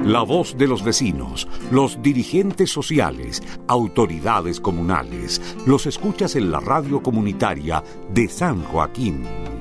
La voz de los vecinos, los dirigentes sociales, autoridades comunales. Los escuchas en la radio comunitaria de San Joaquín.